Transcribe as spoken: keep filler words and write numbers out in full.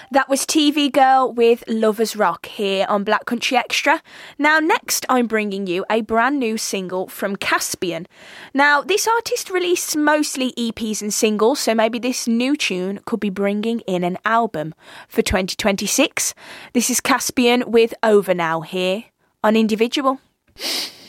That was T V Girl with Lovers Rock here on Black Country Extra. Now, next I'm bringing you a brand new single from Caspian. Now, this artist released mostly E Ps and singles, so maybe this new tune could be bringing in an album for twenty twenty-six. This is Caspian with Over Now here on Individual.